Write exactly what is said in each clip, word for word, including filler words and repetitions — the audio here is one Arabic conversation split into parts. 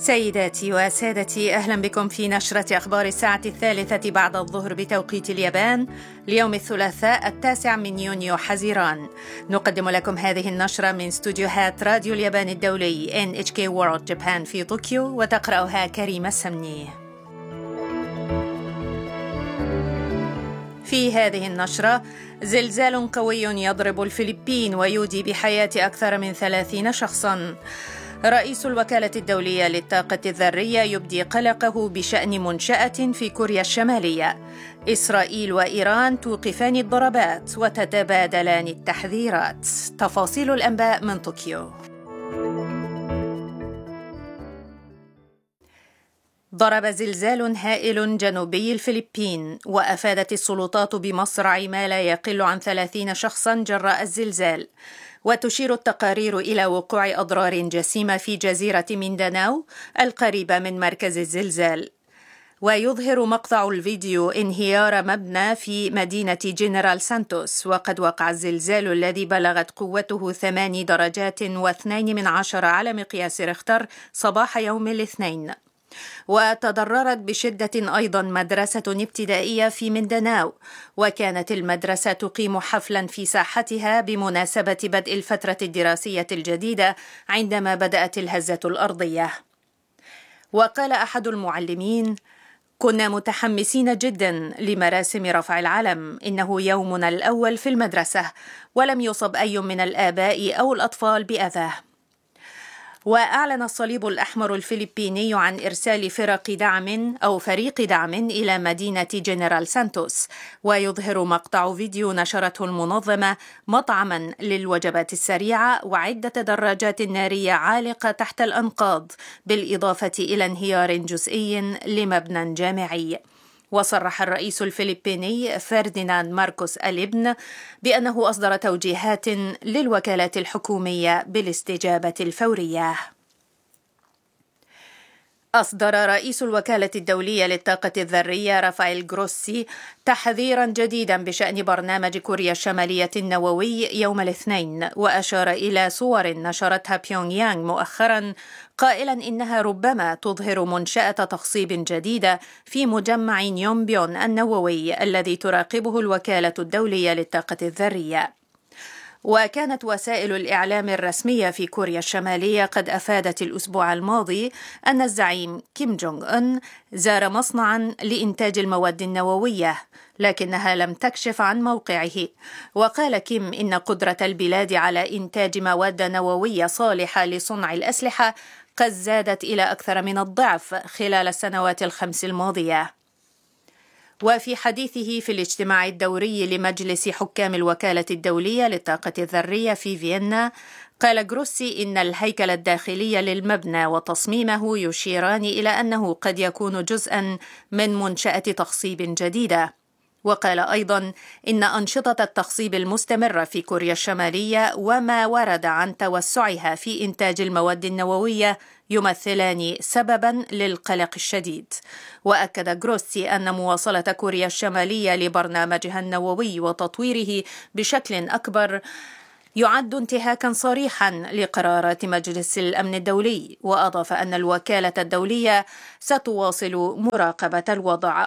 سيداتي وسادتي، أهلا بكم في نشرة أخبار الساعة الثالثة بعد الظهر بتوقيت اليابان ليوم الثلاثاء التاسع من يونيو حزيران. نقدم لكم هذه النشرة من استوديوهات راديو اليابان الدولي إن إتش كي World Japan في طوكيو، وتقرأها كريمة السمني. في هذه النشرة: زلزال قوي يضرب الفلبين ويودي بحياة أكثر من ثلاثين شخصاً. رئيس الوكالة الدولية للطاقة الذرية يبدي قلقه بشأن منشأة في كوريا الشمالية. إسرائيل وإيران توقفان الضربات وتتبادلان التحذيرات. تفاصيل الأنباء من طوكيو. ضرب زلزال هائل جنوبي الفلبين، وأفادت السلطات بمصرع ما لا يقل عن ثلاثين شخصاً جراء الزلزال. وتشير التقارير إلى وقوع أضرار جسيمة في جزيرة مينداناو القريبة من مركز الزلزال. ويظهر مقطع الفيديو انهيار مبنى في مدينة جنرال سانتوس، وقد وقع الزلزال الذي بلغت قوته ثماني درجات واثنين من عشرة على مقياس ريختر صباح يوم الاثنين. وتضررت بشدة أيضا مدرسة ابتدائية في مينداناو، وكانت المدرسة تقيم حفلا في ساحتها بمناسبة بدء الفترة الدراسية الجديدة عندما بدأت الهزة الأرضية. وقال أحد المعلمين: كنا متحمسين جدا لمراسم رفع العلم، إنه يومنا الأول في المدرسة، ولم يصب أي من الآباء أو الأطفال بأذى. وأعلن الصليب الأحمر الفلبيني عن إرسال فرق دعم أو فريق دعم إلى مدينة جنرال سانتوس. ويظهر مقطع فيديو نشرته المنظمة مطعما للوجبات السريعة وعدة دراجات نارية عالقة تحت الأنقاض، بالإضافة إلى انهيار جزئي لمبنى جامعي. وصرح الرئيس الفلبيني فرديناند ماركوس الابن بأنه أصدر توجيهات للوكالات الحكومية بالاستجابة الفورية. أصدر رئيس الوكالة الدولية للطاقة الذرية رافائيل جروسي تحذيرا جديدا بشأن برنامج كوريا الشمالية النووي يوم الاثنين، وأشار إلى صور نشرتها بيونغ يانغ مؤخرا قائلا إنها ربما تظهر منشأة تخصيب جديدة في مجمع نيومبيون النووي الذي تراقبه الوكالة الدولية للطاقة الذرية. وكانت وسائل الإعلام الرسمية في كوريا الشمالية قد أفادت الأسبوع الماضي أن الزعيم كيم جونغ أون زار مصنعا لإنتاج المواد النووية، لكنها لم تكشف عن موقعه. وقال كيم إن قدرة البلاد على إنتاج مواد نووية صالحة لصنع الأسلحة قد زادت إلى أكثر من الضعف خلال السنوات الخمس الماضية. وفي حديثه في الاجتماع الدوري لمجلس حكام الوكالة الدولية للطاقة الذرية في فيينا، قال جروسي إن الهيكل الداخلي للمبنى وتصميمه يشيران إلى أنه قد يكون جزءاً من منشأة تخصيب جديدة. وقال أيضاً إن أنشطة التخصيب المستمرة في كوريا الشمالية وما ورد عن توسعها في إنتاج المواد النووية يمثلان سبباً للقلق الشديد. وأكد جروسي أن مواصلة كوريا الشمالية لبرنامجها النووي وتطويره بشكل أكبر يعد انتهاكاً صريحاً لقرارات مجلس الأمن الدولي. وأضاف أن الوكالة الدولية ستواصل مراقبة الوضع.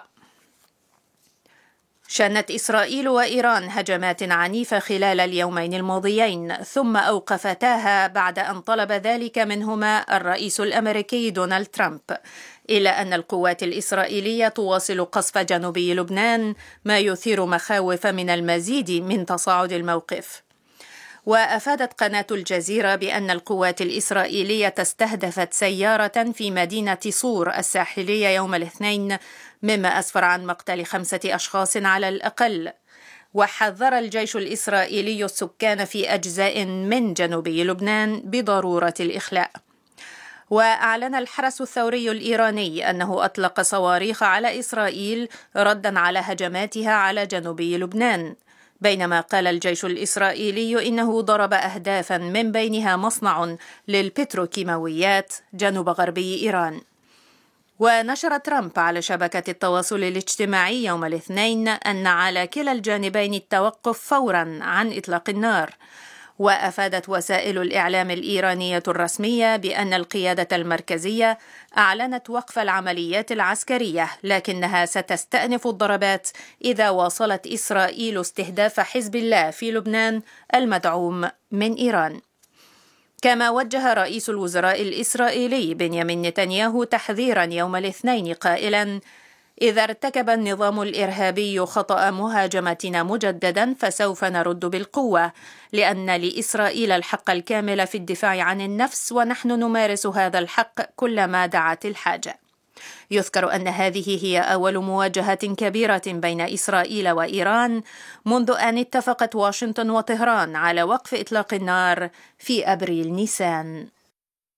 شنت إسرائيل وإيران هجمات عنيفة خلال اليومين الماضيين، ثم أوقفتاها بعد أن طلب ذلك منهما الرئيس الأمريكي دونالد ترامب، إلا أن القوات الإسرائيلية تواصل قصف جنوبي لبنان، ما يثير مخاوف من المزيد من تصاعد الموقف. وأفادت قناة الجزيرة بأن القوات الإسرائيلية استهدفت سيارة في مدينة صور الساحلية يوم الاثنين، مما أسفر عن مقتل خمسة أشخاص على الأقل. وحذر الجيش الإسرائيلي السكان في أجزاء من جنوبي لبنان بضرورة الإخلاء. وأعلن الحرس الثوري الإيراني أنه أطلق صواريخ على إسرائيل رداً على هجماتها على جنوبي لبنان، بينما قال الجيش الإسرائيلي إنه ضرب أهدافاً من بينها مصنع للبتروكيماويات جنوب غربي إيران. ونشر ترامب على شبكة التواصل الاجتماعي يوم الاثنين أن على كلا الجانبين التوقف فوراً عن إطلاق النار. وأفادت وسائل الإعلام الإيرانية الرسمية بأن القيادة المركزية أعلنت وقف العمليات العسكرية، لكنها ستستأنف الضربات إذا واصلت إسرائيل استهداف حزب الله في لبنان المدعوم من إيران. كما وجه رئيس الوزراء الإسرائيلي بنيامين نتنياهو تحذيرا يوم الاثنين قائلا: إذا ارتكب النظام الإرهابي خطأ مهاجمتنا مجددا فسوف نرد بالقوة، لأن لإسرائيل الحق الكامل في الدفاع عن النفس، ونحن نمارس هذا الحق كلما دعت الحاجة. يذكر أن هذه هي أول مواجهة كبيرة بين إسرائيل وإيران منذ أن اتفقت واشنطن وطهران على وقف إطلاق النار في أبريل نيسان.